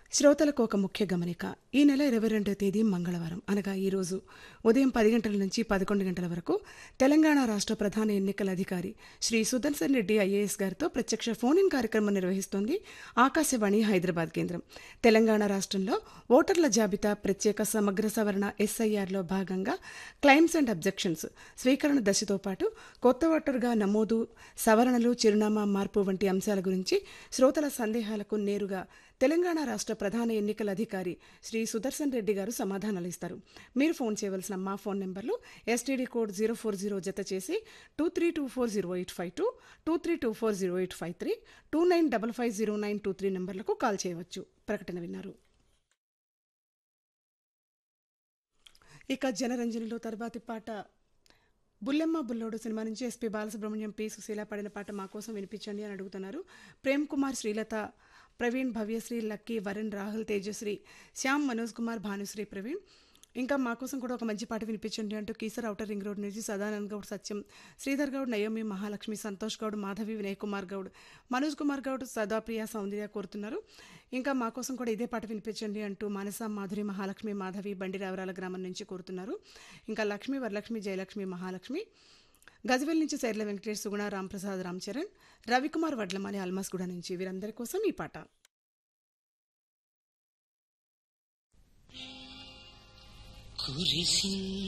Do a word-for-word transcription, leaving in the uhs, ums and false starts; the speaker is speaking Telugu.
శ్రోతలకు ఒక ముఖ్య గమనిక. ఈ నెల ఇరవై రెండవ తేదీ మంగళవారం అనగా ఈరోజు ఉదయం పది గంటల నుంచి పదకొండు గంటల వరకు తెలంగాణ రాష్ట్ర ప్రధాన ఎన్నికల అధికారి శ్రీ సుదర్శన్ రెడ్డి ఐఏఎస్ గారితో ప్రత్యక్ష ఫోన్ ఇన్ కార్యక్రమం నిర్వహిస్తోంది ఆకాశవాణి హైదరాబాద్ కేంద్రం. తెలంగాణ రాష్ట్రంలో ఓటర్ల జాబితా ప్రత్యేక సమగ్ర సవరణ ఎస్ఐఆర్లో భాగంగా క్లైమ్స్ అండ్ అబ్జెక్షన్స్ స్వీకరణ దశతో పాటు కొత్త ఓటర్గా నమోదు, సవరణలు, చిరునామా మార్పు వంటి అంశాల గురించి శ్రోతల సందేహాలకు నేరుగా తెలంగాణ రాష్ట్ర ప్రధాన ఎన్నికల అధికారి శ్రీ సుదర్శన్ రెడ్డి గారు సమాధానాలు ఇస్తారు. మీరు ఫోన్ చేయవలసిన మా ఫోన్ నెంబర్లు STD code zero four zero జత చేసి two three two four zero eight five two two three two four zero eight five three two nine double five zero nine two three నెంబర్లకు కాల్ చేయవచ్చు. ప్రకటన విన్నారు. ఇక జనరంజనిలో తర్వాతి పాట బుల్లెమ్మ బుల్లోడు సినిమా నుంచి ఎస్పీ బాలసుబ్రహ్మణ్యం, పి సుశీల పాడిన పాట మా కోసం వినిపించండి అని అడుగుతున్నారు. ప్రేమ్ కుమార్, శ్రీలత, ప్రవీణ్, భవ్యశ్రీ, లక్కీ, వరుణ్, రాహుల్, తేజశ్రీ, శ్యామ్, మనోజ్ కుమార్, భానుశ్రీ, ప్రవీణ్. ఇంకా మా కోసం కూడా ఒక మంచి పాట వినిపించండి అంటూ కీసర్ ఔటర్ రింగ్ రోడ్ నుంచి సదానంద్ గౌడ్, సత్యం, శ్రీధర్ గౌడ్, నయోమి, మహాలక్ష్మి, సంతోష్ గౌడ్, మాధవి, వినయ్ కుమార్ గౌడ్, మనోజ్ కుమార్ గౌడ్, సదాప్రియ, సౌందర్య కోరుతున్నారు. ఇంకా మా కోసం కూడా ఇదే పాట వినిపించండి అంటూ మానస, మాధురి, మహాలక్ష్మి, మాధవి బండి రావరాల గ్రామం నుంచి కోరుతున్నారు. ఇంకా లక్ష్మి, వరలక్ష్మి, జయలక్ష్మి, మహాలక్ష్మి, గజవెల్ నుంచి శైర్ల వెంకటేష్, సుగుణ, రాంప్రసాద్, రామ్ చరణ్, రవికుమార్ వడ్లమాలి, అల్మాస్గూడ నుంచి వీరందరి కోసం ఈ పాట. కురిసి